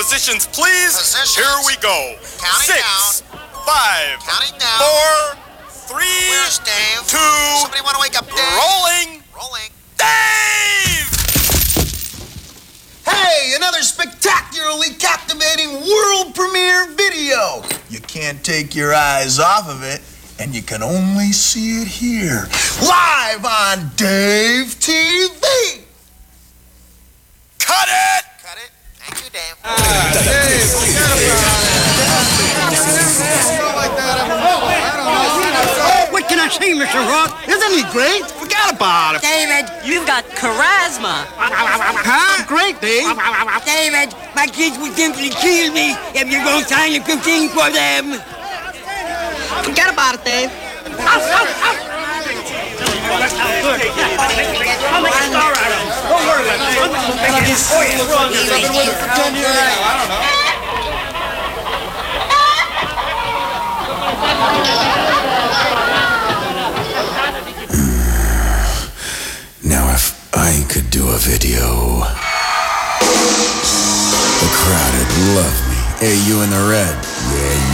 Positions, please. Positions. Here we go. Counting 6, 5, Counting down. 4, 3, Where's Dave? 2. Somebody want to wake up Dave? Rolling. Rolling. Dave! Hey, another spectacularly captivating world premiere video. You can't take your eyes off of it, and you can only see it here, live on Dave TV. Cut it! Cut it. Thank you, Dave. What can I say, Mr. Rock? Isn't he great? Forget about it. David, you've got charisma. Huh? Great, Dave. David, my kids would simply kill me if you don't sign a good thing for them. Forget about it, Dave. Now if I could do a video, the crowd would love me. Hey, you in the red. Yeah,